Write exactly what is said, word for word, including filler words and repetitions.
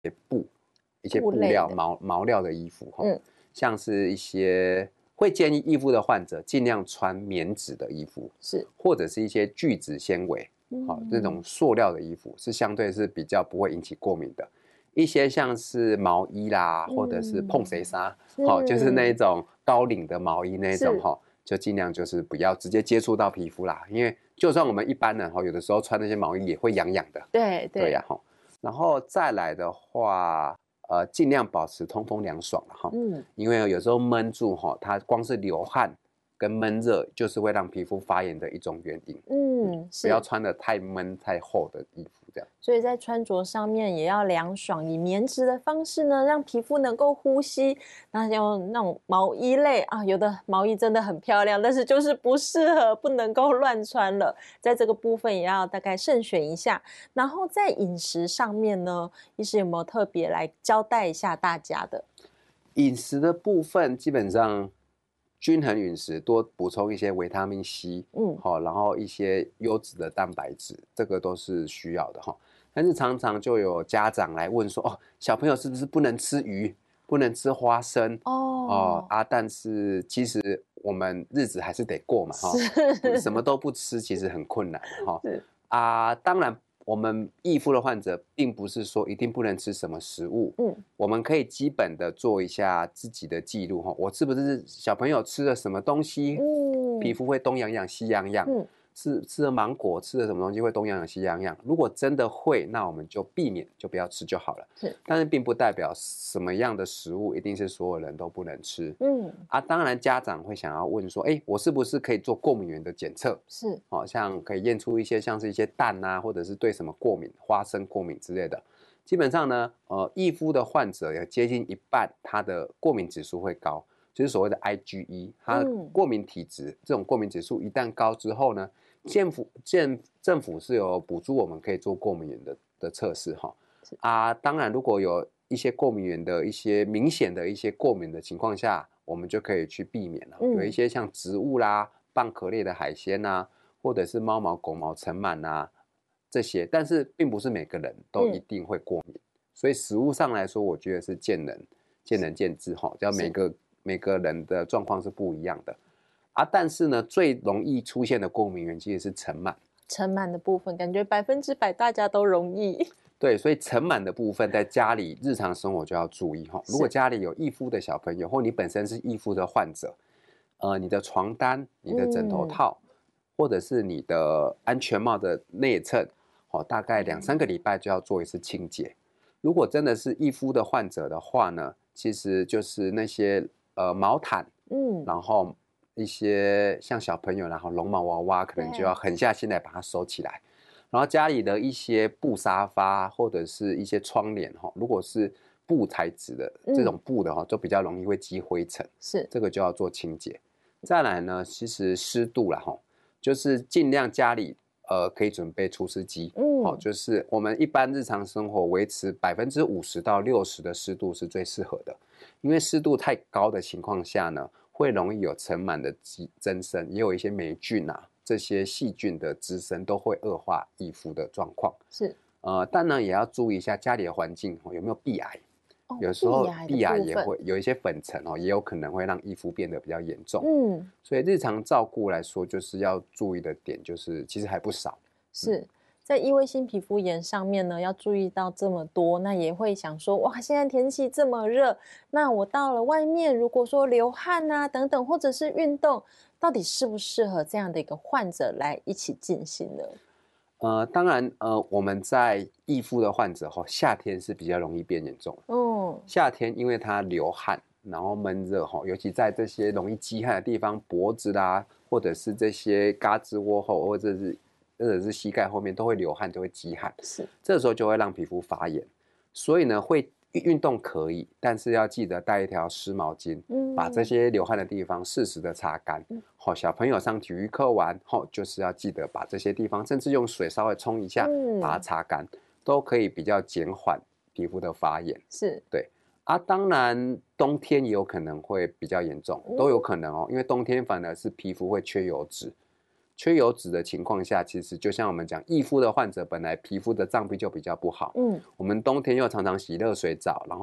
布、一些布料、毛毛料的衣服，嗯，像是一些会建议易肤的患者尽量穿棉质的衣服， 是， 或者是一些聚酯纤维，好、嗯，这种塑料的衣服是相对是比较不会引起过敏的。一些像是毛衣啦，或者是碰谁纱，好、嗯，就是那一种高领的毛衣那一种哈，就尽量就是不要直接接触到皮肤啦，因为就算我们一般人哈，有的时候穿那些毛衣也会痒痒的。 对对对呀哈，然后再来的话，呃，尽量保持通风凉爽了哈，嗯，因为有时候闷住哈，它光是流汗跟闷热就是会让皮肤发炎的一种原因。嗯，不要穿得太闷太厚的衣服这样。 所以在穿着上面也要凉爽，以棉质的方式呢，让皮肤能够呼吸。那用那种毛衣类啊，有的毛衣真的很漂亮，但是就是不适合，不能够乱穿了。在这个部分也要大概慎选一下。然后在饮食上面呢，医师有没有特别来交代一下大家的？ 饮食的部分基本上均衡饮食，多补充一些维他命 C， 嗯，好，然后一些优质的蛋白质，这个都是需要的哈。但是常常就有家长来问说，哦，小朋友是不是不能吃鱼，不能吃花生？哦哦啊，但是其实我们日子还是得过嘛哈，什么都不吃其实很困难哈。啊，当然。我们易肤的患者并不是说一定不能吃什么食物，嗯，我们可以基本的做一下自己的记录哈，我是不是小朋友吃了什么东西，嗯，皮肤会东痒痒西痒痒，嗯，吃吃了芒果，吃了什么东西会东痒痒西痒痒，如果真的会，那我们就避免，就不要吃就好了。是，但是并不代表什么样的食物一定是所有人都不能吃，嗯，啊，当然家长会想要问说，哎，我是不是可以做过敏原的检测？是，好、哦、像可以验出一些像是一些蛋啊，或者是对什么过敏，花生过敏之类的。基本上呢，呃，易肤的患者有接近一半，他的过敏指数会高，就是所谓的 I G E， 它过敏体质、嗯、这种过敏指数一旦高之后呢，政府政政府是有补助我们可以做过敏原的的测试哈。啊，当然如果有一些过敏原的一些明显的一些过敏的情况下，我们就可以去避免了。嗯、有一些像植物啦、蚌壳类的海鲜啊，或者是猫毛、狗毛、尘螨啊这些，但是并不是每个人都一定会过敏，嗯、所以食物上来说，我觉得是见仁见仁见智哈，要每个每个人的状况是不一样的啊。但是呢，最容易出现的过敏原其实是尘螨。 尘螨的部分，感觉百分之百大家都容易。 对，所以尘螨的部分在家里日常生活就要注意哈。如果家里有易肤的小朋友，或你本身是易肤的患者，呃，你的床单、你的枕头套，嗯、或者是你的安全帽的内衬，哦，大概两三个礼拜就要做一次清洁。如果真的是易肤的患者的话呢，其实就是那些呃毛毯，嗯，然后一些像小朋友，然后绒毛娃娃，可能就要狠下心来把它收起来。然后家里的一些布沙发或者是一些窗帘哈，如果是布材质的这种布的哈，就比较容易会积灰尘，是这个就要做清洁。再来呢，其实湿度啦哈，就是尽量家里呃可以准备除湿机，嗯，好，就是我们一般日常生活维持百分之五十到六十的湿度是最适合的，因为湿度太高的情况下呢，会容易有尘螨的增生，也有一些霉菌啊。这些细菌的滋生都会恶化易肤的状况，是呃，但呢也要注意一下家里的环境有没有壁癌，哦、有时候壁癌也会有一些粉尘哦，也有可能会让易肤变得比较严重。嗯，所以日常照顾来说，就是要注意的点就是其实还不少。 是。嗯在异位性皮肤炎上面呢，要注意到这么多，那也会想说，哇，现在天气这么热，那我到了外面，如果说流汗啊等等，或者是运动，到底适不适合这样的一个患者来一起进行呢？ 呃，当然，呃，我们在易肤的患者哈，夏天是比较容易变严重。嗯，夏天因为他流汗，然后闷热哈，尤其在这些容易积汗的地方，脖子啦，或者是这些胳肢窝后，或者是或者是膝盖后面都会流汗，就会积汗，是，这时候就会让皮肤发炎。所以呢，会运动可以，但是要记得带一条湿毛巾，嗯、把这些流汗的地方适时的擦干。好、嗯，小朋友上体育课玩后、哦，就是要记得把这些地方，甚至用水稍微冲一下，嗯、把它擦干，都可以比较减缓皮肤的发炎。是，对。啊，当然冬天也有可能会比较严重，都有可能哦，因为冬天反而是皮肤会缺油脂。 缺油脂的情况下，其实就像我们讲，易肤的患者本来皮肤的脏壁就比较不好，嗯，我们冬天又常常洗热水澡，然后